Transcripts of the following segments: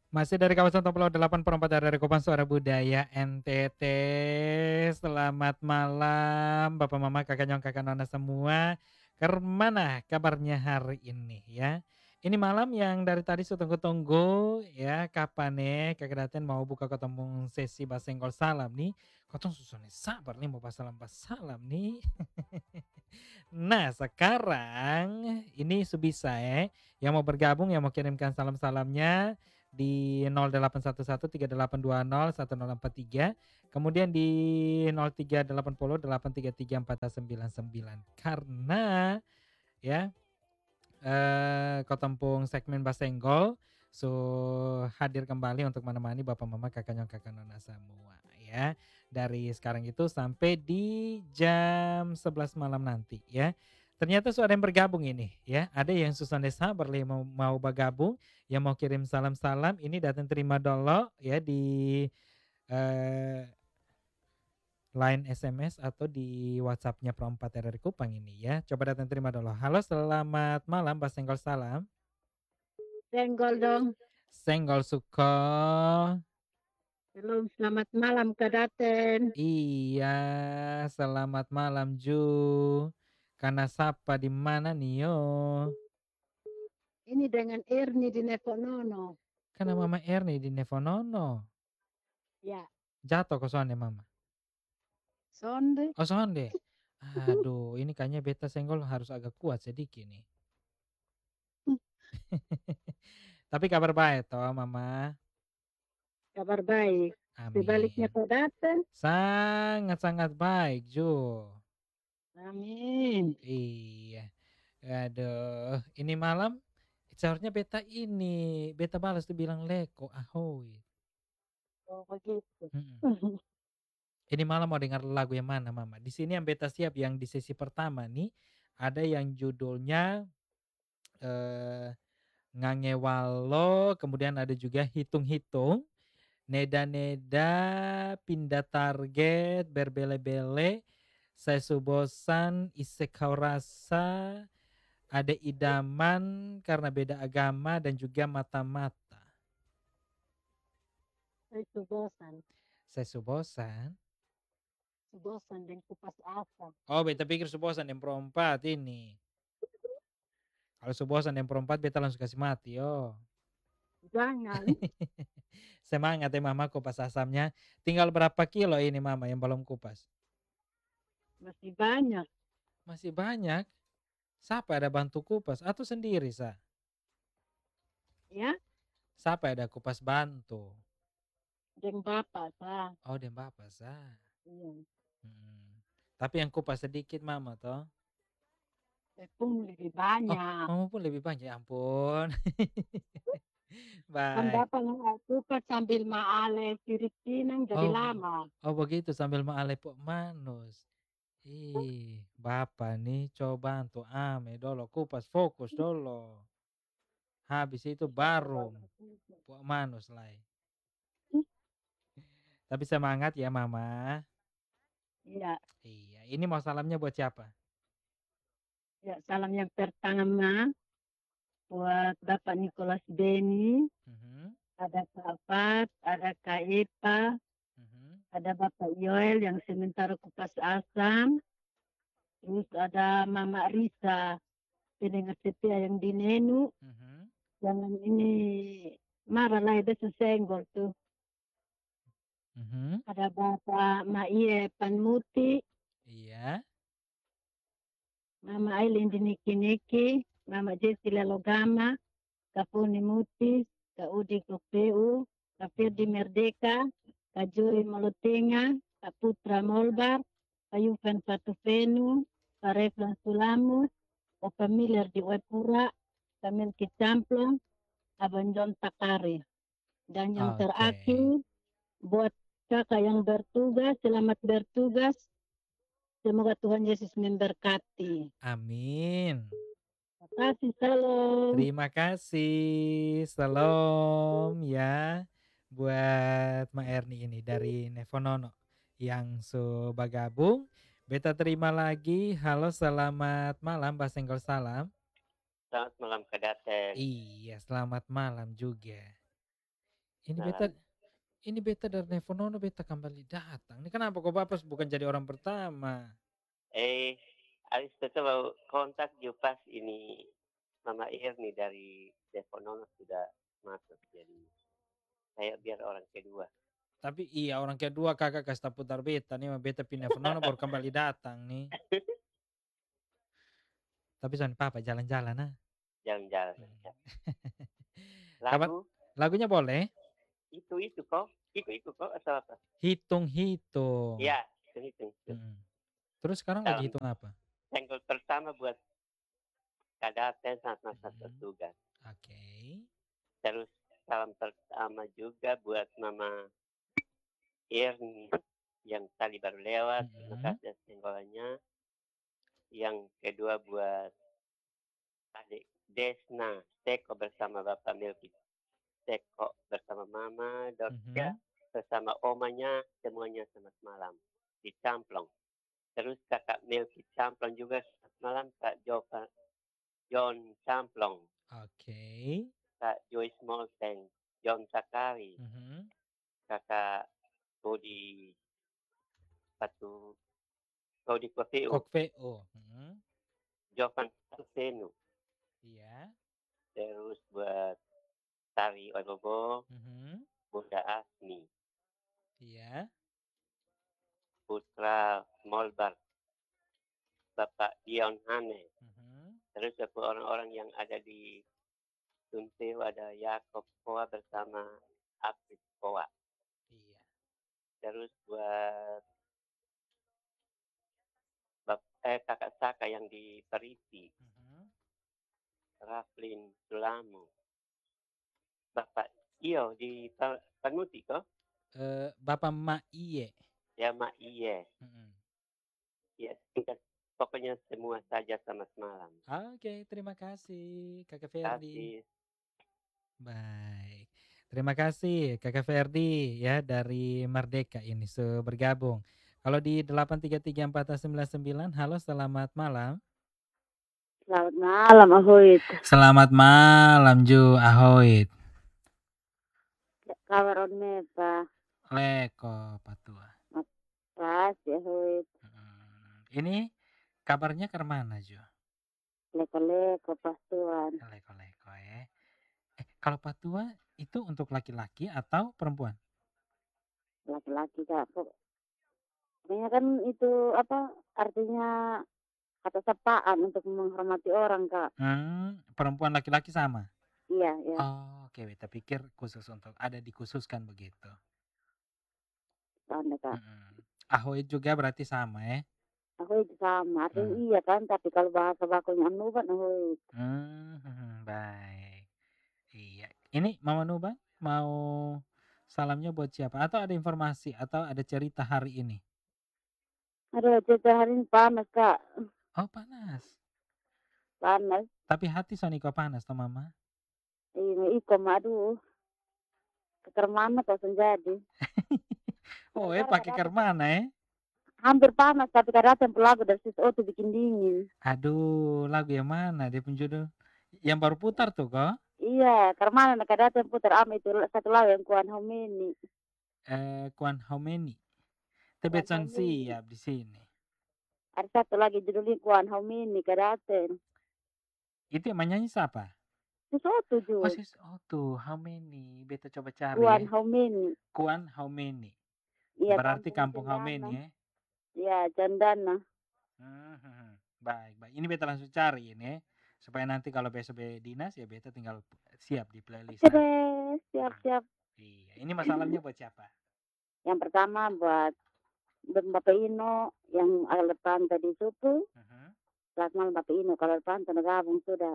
Masih dari kawasan Top Laut 84 dari Kupang Suara Budaya NTT. Selamat malam Bapak Mama, Kakak Nyong, Kakak Nona semua. Kemana kabarnya hari ini ya? Ini malam yang dari tadi saya tunggu-tunggu ya, kapan nih Kakak Daten mau buka ketemu sesi Basenggol Salam nih. Kotong susah nih sabar nih mau salam nih. Nah, sekarang ini Subisa ya, yang mau bergabung, yang mau kirimkan salam-salamnya di 081138201043, kemudian di 0380833499. Karena ya Kotempung segmen Basenggol so hadir kembali untuk menemani Bapak Mama Kakak Nyong Kakak Nona semua ya. Dari sekarang itu sampai di jam 11 malam nanti ya. Ternyata sudah ada yang bergabung ini ya. Ada yang Susan Desa mau bergabung, yang mau kirim salam-salam ini datang terima dulu ya di eh, line SMS atau di WhatsApp-nya Pro 4 RRI Kupang ini ya. Coba datang terima dulu. Halo, selamat malam Pak Senggol Salam. Senggol dong. Senggol Suko. Belum selamat malam Kak Daten. Iya, selamat malam Ju. Karena sapa di mana nih yo? Ini dengan Erni di Neponono. Karena Mama Erni di Nevonono. Ya, Jatuh ke soalnya Mama. sonde. Oh sonde. Aduh, ini kayaknya beta senggol harus agak kuat sedikit nih. Tapi kabar baik toh Mama. Kabar baik. Sebaliknya Amin. Kak Daten. Sangat-sangat baik Ju. Amin. Iya. Aduh, ini malam seharusnya beta balas tuh bilang Leko ahoy. Oh begitu. Mm-mm. Ini malam mau dengar lagu yang mana Mama? Di sini yang beta siap yang di sesi pertama nih ada yang judulnya eh Ngangewalo, kemudian ada juga hitung-hitung, neda-neda, pindah target, berbele-bele, saya subosan, isekau rasa, ada idaman karena beda agama dan juga mata-mata. Saya subosan. Saya subosan. Subosan dan kupas asam. Oh, beta pikir subosan yang perempat ini. Kalau subosan yang perempat beta langsung kasih mati. Oh. Jangan. Semangat ya mama kupas asamnya. Tinggal berapa kilo ini mama yang belum kupas? Masih banyak. Masih banyak. Siapa ada bantu kupas atau sendiri sa? Ya, Siapa ada kupas bantu? dan bapak sah. Oh, dan bapak sa. Iya. Hmm. Tapi yang kupas sedikit mama toh. Tepung lebih Oh, banyak. mama pun lebih banyak. Ya ampun. Kan Baik. bapak kupas sambil maale sirik pinang jadi Oh, lama. oh begitu sambil mengalepok manus. Ih, bapak nih coba untuk ame dulu kupas fokus dulu. Habis itu Bisa baru coba. buat manus lah. Tapi semangat ya mama. Iya. Iya, ini mau salamnya buat siapa? Ya, salam yang pertama buat Bapak Nicholas Beni, Mhm, ada Kak Fat, ada Kak Epa, mhm, ada Bapak Yoel yang sementara kupas asam, terus ada Mama Risa, pendengar setia yang di Nenu, mhm, jangan ini marah lah, itu sesenggol tuh. mhm. Ada Bapak Maie Panmuti, Iya. Mama Aileen di Niki-Niki, Mama Jessi Lelogama, Kak Puni Mutis, Kak Udi Kopeu, Kak Firdi Mhm. Merdeka, Kak Joy Molotenga, Kak Putra Molbar, Kak Yuvan Fatufenu, Kak Reflan Sulamus, Opa Miller di Wepura, Kak Melki Camplong, Abang John Takari. Dan yang Oke. terakhir, buat kakak yang bertugas, selamat bertugas. Semoga Tuhan Yesus memberkati. Amin. Terima kasih, salam. Terima kasih. Salam ya buat Ma Erni ini dari Nevonono yang sudah gabung. Beta terima lagi. Halo, selamat malam Pak Senggol Salam. Selamat malam Kak Daten. Iya, selamat malam juga. Ini beta malam. ini beta dari Nevonono beta kembali datang. Ini kenapa kok Bapak bukan jadi orang pertama? Alis coba kontak juga pas ini Mama Irni dari Deponono sudah masuk. Jadi saya biar orang kedua. Tapi iya orang kedua kakak kasih tahu putar beta nih, beta pindah Nevonono baru kembali datang nih. Tapi soalnya Papa jalan-jalan ah. Jalan-jalan. Hmm. Kapan Lagu lagunya boleh? itu kok. Itu kok atau apa? Hitung-hitung. Ya, itu. Hmm. Terus sekarang lagi Salam hitung apa? single pertama buat Kadaten sama satu Hmm. tugas. Oke. Terus salam pertama juga buat Mama Irni yang tadi baru lewat. Terima Hmm. kasih atas senggolannya. Yang kedua buat adik Desna Teko bersama Bapak Milky Teko bersama Mama Dorcia Hmm. bersama omanya semuanya selamat malam di Camplong. Terus kakak Milky Camplong juga selamat malam Kak John Camplong, Oke. Kak Joyce Molteng, John Sakari, Hmm. kakak Budi Patu Budi Kopiu, Kokve. Oh. Hmm. Jovan Senu. Iya. Terus buat Tari Oibobo, Hmm. Bunda Asmi, Iya. Putra Molbar, Bapak Dion Hane. Hmm. Terus orang-orang yang ada di Sunteu ada Yakob Poa bersama Apis Poa. Iya. Terus buat kakak Saka yang di Perisi, Hmm. Raflin Sulamu, Bapak Iyo di Panuti kok, Bapak Mak Iye. ya Mak Iye. Hmm. Ya, singkat. Pokoknya semua saja selamat malam. Oke, terima kasih Kakak Ferdi. Kasih. Baik. Terima kasih Kakak Ferdi ya dari Merdeka ini bergabung. Kalau di 8334099, halo selamat malam. Selamat malam, Ahoy. Selamat malam Ju Ahoy. Kabar on mepa. Leko patua. Pas, Ahoy. Ini kabarnya ke mana Ju? Leko-leko pastuan. Leko-leko ya. Kalau patua itu untuk laki-laki atau perempuan? Laki-laki, Kak. Pokoknya kan itu apa artinya kata sapaan untuk menghormati orang, Kak. Perempuan laki-laki sama? Iya, iya. Oh, oke, beta pikir khusus untuk ada dikhususkan begitu. Tanda, Kak. Ahoy juga berarti sama ya? Ahoy sama. Artinya iya kan, tapi kalau bahasa bakunya Nuban, Ahoy. Baik. Iya. Ini Mama Nuban mau salamnya buat siapa? Atau ada informasi atau ada cerita hari ini? Aduh, cerita hari ini panas, Kak. Oh, panas. Panas. Tapi hati Soniko panas toh Mama? Ini ikom, aduh. Keker mana kau jadi. Oh, pakai kermana ya? Hampir panas, tapi kadang lagu dari situ tuh bikin dingin. Aduh, lagu yang mana dia penjudul? Yang baru putar tuh kok? Iya, karena nak datang putar itu satu lagu yang Kuan Homeni. Kwan Homeni. Tebetson siap di sini. Ada satu lagi judulnya Kuan Homeni kadaten. Itu yang menyanyi siapa? Sesuatu juga. Oh, tuh, how many? Beta coba cari. Kuan Homeni. Kuan how many? Iya, Berarti kampung how many ya? Iya, Candana. Baik, baik. Ini beta langsung cari ini supaya nanti kalau besok dinas ya beta tinggal siap di playlist. Siap. Iya, ini masalahnya buat siapa? Yang pertama buat Bapak Ino yang agak depan tadi suku. Selamat malam Bapak Ino, kalau depan sudah gabung sudah.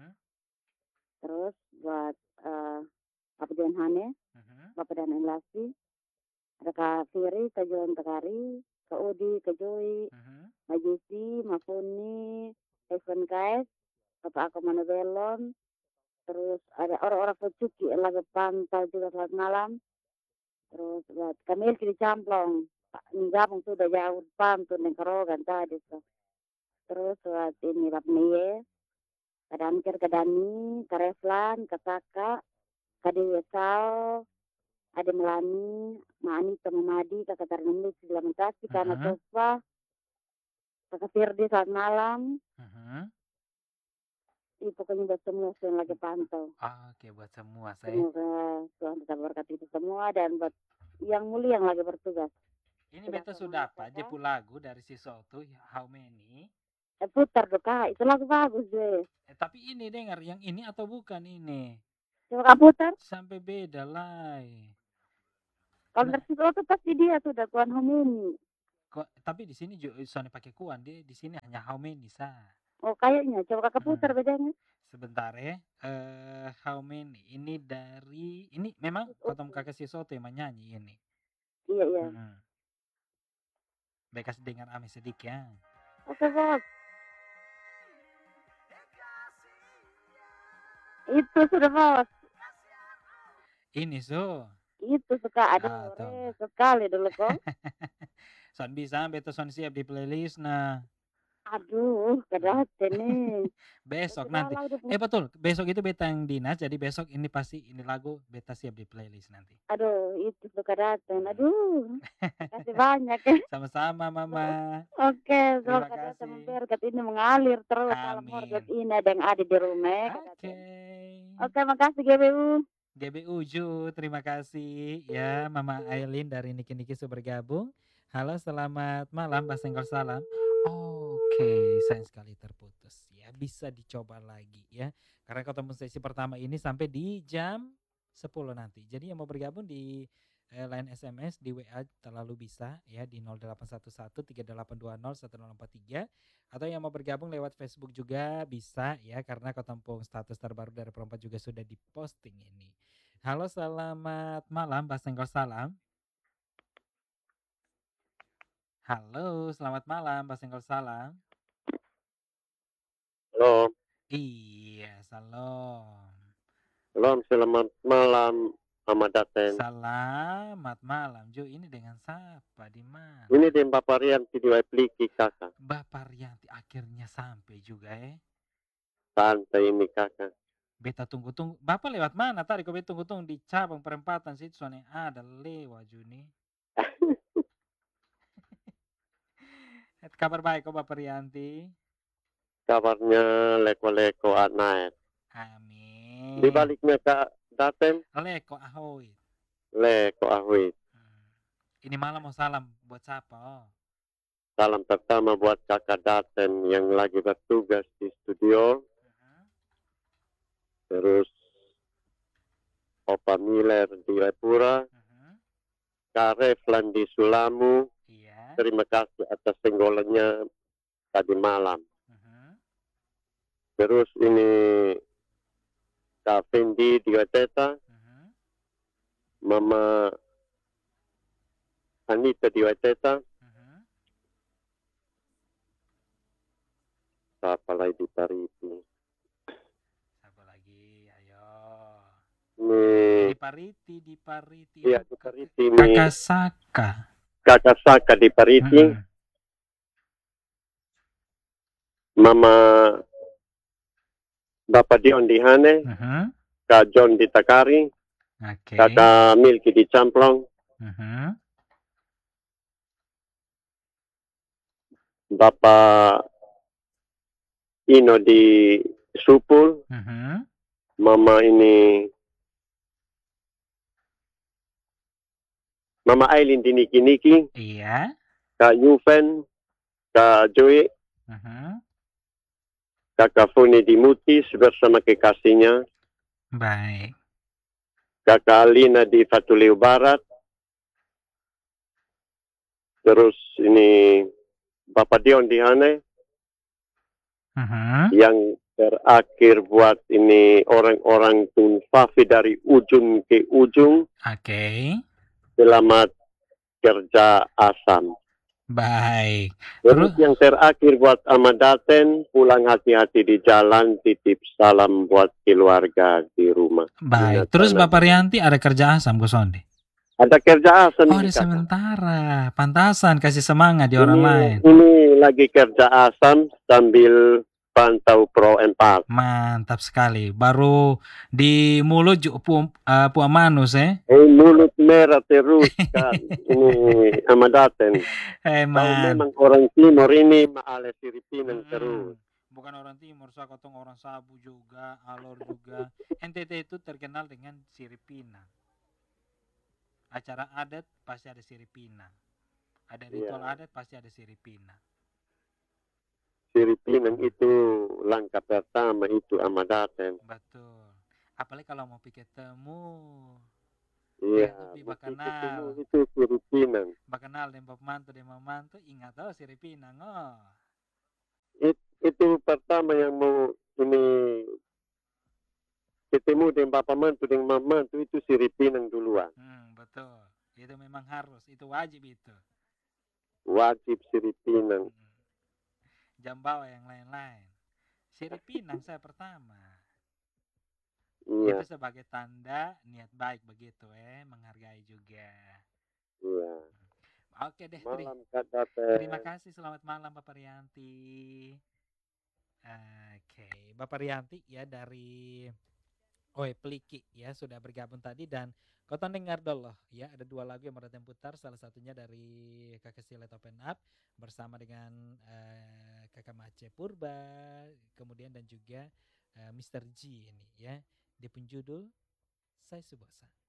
Terus buat Bapak Dian Hane, Bapak Dan Elasi, ada Kak Firi, Kak Johan Tekari, Kak Udi, Kak Joy, Mbak Jesi, Mbak Funi, Evan Kais, Bapak Ako Manobelon, terus ada orang-orang Pecuki yang lagi pantau juga selamat malam. Terus buat Kamil Kiri Camplong, ini gabung sudah jauh pantun dan kerogan tadi. Terus buat ini Bapak Niye, Kak Dankir, Kak Dani, Kak Reflan, Kak Saka, Kak Dewi Sao, Ada Melani, Mani, Madi, Kakak Tarnamli, selamat kasih, karena Tospa, Kakak Firdi, selamat malam. Pokoknya buat semua yang lagi pantau. Oke, buat semua saya. Semoga Tuhan tetap berkati itu semua dan buat yang mulia yang lagi bertugas. Ini beta sudah apa? Jepu lagu dari si Soto, How Many? Putar dong Kak, itu lagu bagus deh. Tapi ini dengar yang ini atau bukan ini? Coba Kak putar. Sampai beda lah. Kalau dari si Soto pasti dia sudah Tuhan How Many. Tapi di sini soalnya pakai kuan, dia di sini hanya How Many sah. Oh kayaknya, coba Kakak putar bedanya. Sebentar ya. How Many ini dari ini memang Kotom Kakak si Soto yang menyanyi ini. Iya iya. Baik kasih dengar ame sedikit ya. Oke bos. Itu sudah bos. Ini itu suka ada sekali dulu kok. Son bisa beta son siap di playlist nah. Aduh, kedaten nih. Besok nanti. Betul, besok itu beta yang dinas, jadi besok ini pasti ini lagu beta siap di playlist nanti. Aduh, itu suka datang. Aduh, kasih banyak ya. Sama-sama Mama. Oke, semoga datang berkat ini mengalir terus. Alam hormat ini ada yang ada di rumah. Oke, makasih GBU. GBU Ju, terima kasih ya Mama Aileen dari Niki-Niki sudah bergabung. Halo, selamat malam, Mbak Senggol salam. Oke, sayang sekali terputus ya. Bisa dicoba lagi ya. Karena ketemu sesi pertama ini sampai di jam 10 nanti. Jadi yang mau bergabung di line SMS di WA terlalu bisa ya di 0811 3820 1043 atau yang mau bergabung lewat Facebook juga bisa ya karena Ketempung status terbaru dari Perempat juga sudah diposting ini. Halo, selamat malam, Mbak Senggol salam. Halo, selamat malam, Mbak Senggol salam. Halo. Iya, salam. Salam, selamat malam, Ahmad Daten. Selamat malam, Jo. Ini dengan siapa? Di mana? Ini dengan Bapak Rianti di Wapliki, kakak. Bapak Rianti akhirnya sampai juga ya. Santai ini kakak. Beta tunggu-tunggu. Bapak lewat mana tadi? Kau beta tunggu-tunggu di cabang perempatan situ soalnya ada lewat Juni. Kabar baik kok Bapak Rianti? Kabarnya leko-leko anak. Amin. Di baliknya Kak Daten? Leko ahoy. Leko ahoy. Ini malam mau salam buat siapa? Salam pertama buat kakak Daten yang lagi bertugas di studio. Terus Opa Miller di Lepura. Kak Reflan di Sulamu. Iya. Terima kasih atas senggolannya tadi malam. Terus ini Kak Fendi di Wateta. Mama Anita di Wateta. Siapa lagi di Pariti? Siapa lagi? Ayo. Nih. Di Pariti. Iya, di Pariti. Kakak Saka. Kakak Saka di Pariti. Mama Bapak Dion di Hane. Kak John di Takari. Kakak Milky di Camplong. Bapak Ino di Supul. Mama ini Mama Aileen di Niki-Niki. Iya. Kak Yuven. Kak Joy. Kakak Funi di Mutis bersama kekasihnya. Baik. Kakak Alina di Fatuleu Barat. Terus ini Bapak Dion di Hane. Yang terakhir buat ini orang-orang Tunfafi dari ujung ke ujung. Oke. Selamat kerja Asam. Baik. Terus yang terakhir buat Ahmad Daten, pulang hati-hati di jalan, titip salam buat keluarga di rumah. Baik. Terus Bapak Rianti ada kerja Asam Gosondi? Ada kerja Asam. Oh, ada sementara. Pantasan kasih semangat di orang lain. Ini lagi kerja Asam sambil Pantau Pro 4. Mantap sekali. Baru di mulut Puan Manus Mulut merah terus kan. Ini Amadaten. Kau Man. memang orang timur ini maale Siripinang terus. Bukan orang timur, saya kotong orang Sabu juga, Alor juga. NTT itu terkenal dengan Siripinang. Acara adat pasti ada Siripinang. Ada ritual adat pasti ada Siripinang. Siripinang itu langkah pertama itu Amadaten. Betul. Apalagi kalau mau pikir temu. Iya, bakanal. Itu Siripinang. Bakanal dan Mantu ingat tahu Siripinang. Itu pertama yang mau ini ketemu dengan Bapak Mantu dengan Mama Mantu itu Siripinang duluan. Betul. Itu memang harus, itu wajib itu. Wajib Siripinang. Jambawa yang lain-lain. Siripinang saya pertama. Iya. Itu sebagai tanda niat baik begitu menghargai juga. Iya. Oke deh. Malam Kadaten. Terima kasih, selamat malam Bapak Rianti. Oke, Bapak Rianti ya dari Pliki ya sudah bergabung tadi, dan kau dengar dulu ya, ada 2 lagu yang Meraten putar, salah satunya dari Kakak Silet Open Up bersama dengan Kakak Mace Purba, kemudian dan juga Mr. G ini ya, di penjudul Saya Subosa.